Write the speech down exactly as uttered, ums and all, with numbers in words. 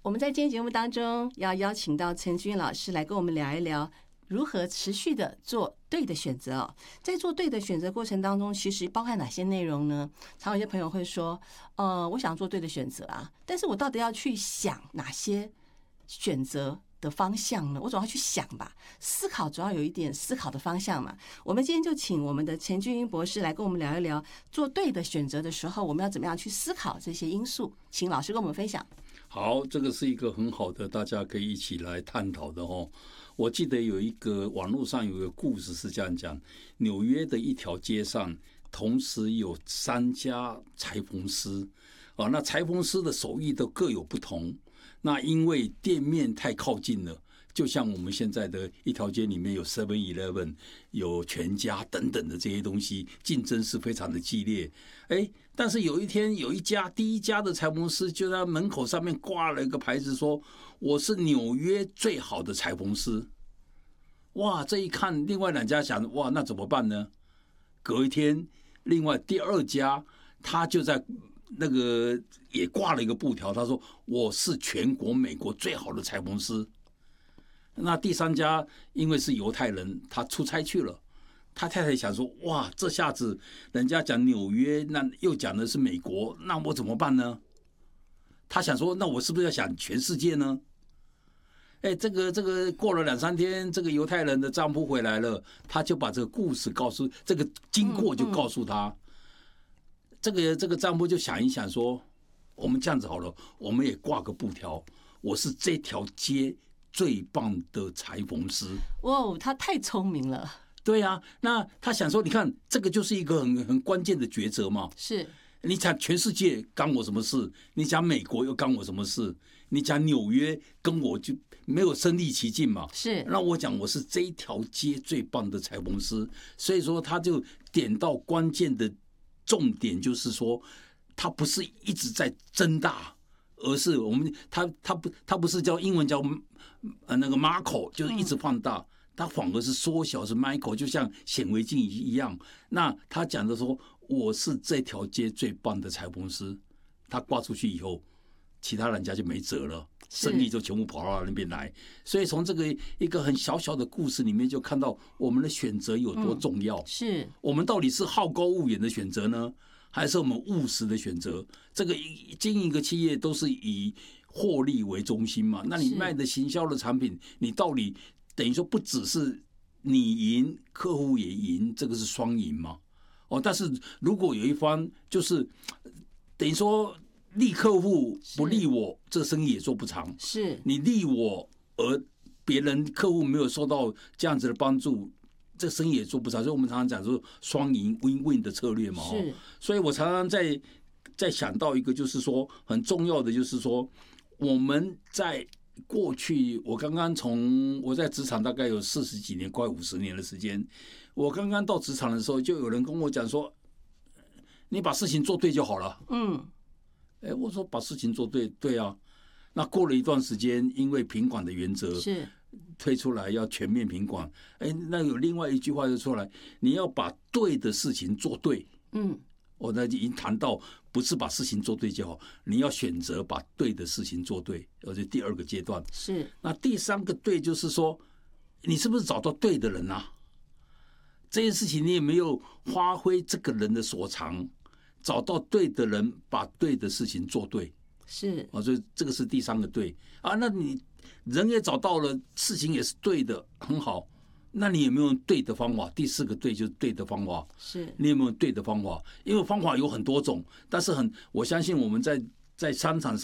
我们在今天节目当中要邀请到陈君老师来跟我们聊一聊如何持续的做对的选择哦。在做对的选择过程当中，其实包含哪些内容呢？常有些朋友会说，呃，我想做对的选择啊，但是我到底要去想哪些选择的方向呢？我总要去想吧，思考总要有一点思考的方向嘛。我们今天就请我们的陈俊英博士来跟我们聊一聊，做对的选择的时候，我们要怎么样去思考这些因素，请老师跟我们分享。 好，这个是一个很好的，大家可以一起来探讨的哦。我记得有一个网络上有一个故事是这样讲：纽约的一条街上，同时有三家裁缝师啊，那裁缝师的手艺都各有不同。那因为店面太靠近了，就像我们现在的一条街里面有 seven eleven 有全家等等的这些东西，竞争是非常的激烈。哎，但是有一天有一家第一家的裁缝师就在门口上面挂了一个牌子说，我是纽约最好的裁缝师。哇，这一看另外两家想，哇，那怎么办呢？隔一天另外第二家他就在那个也挂了一个布条，他说我是全国美国最好的裁缝师。那第三家因为是犹太人，他出差去了，他太太想说，哇，这下子人家讲纽约，那又讲的是美国，那我怎么办呢？他想说，那我是不是要想全世界呢？哎，这个这个过了两三天，这个犹太人的丈夫回来了，他就把这个故事告诉，这个经过就告诉他。这个这个丈夫就想一想说，我们这样子好了，我们也挂个布条，我是这条街最棒的裁缝师。 哇，他太聪明了。 对啊，那他想说，你看这个就是一个很很关键的抉择嘛。 是， 你讲全世界干我什么事？你讲美国又干我什么事？你讲纽约跟我就没有身临其境嘛。 是， 那我讲我是这一条街最棒的裁缝师，所以说他就点到关键的重点，就是说他不是一直在增大，而是我们他他不他不是叫英文叫呃那个 macro， 就是一直放大。嗯，他反而是缩小，是 micro， 就像显微镜一样。那他讲的说，我是这条街最棒的裁缝师。他挂出去以后，其他人家就没辙了，生意就全部跑到那边来。所以从这个一个很小小的故事里面，就看到我们的选择有多重要。嗯， 是我们到底是好高骛远的选择呢，还是我们务实的选择？这个经营一个企业都是以获利为中心嘛。那你卖的行销的产品，你到底等于说不只是你赢，客户也赢，这个是双赢嘛？哦，但是如果有一方就是等于说利客户不利我，这生意也做不长。 是你利我，而别人客户没有受到这样子的帮助，这生意也做不长。所以我们常常讲说双赢 win-win 的策略嘛。 是， 所以我常常在在想到一个，就是说很重要的，就是说我们在过去，我刚刚从我在职场大概有四十几年，快五十年的时间。我刚刚到职场的时候，就有人跟我讲说，你把事情做对就好了。嗯，哎，我说把事情做对，对啊。那过了一段时间，因为品管的原则是推出来要全面品管，哎，那有另外一句话就出来，你要把对的事情做对。嗯，我那已经谈到，不是把事情做对就好，你要选择把对的事情做对，而且第二个阶段是。 那第三个对，就是说，你是不是找到对的人啊？这件事情你也没有发挥这个人的所长，找到对的人，把对的事情做对， 是啊，所以这个是第三个对啊。那你人也找到了，事情也是对的，很好。那你有没有对的方法？第四个对就是对的方法， 是你有没有对的方法？因为方法有很多种，但是很我相信我们在在商场上。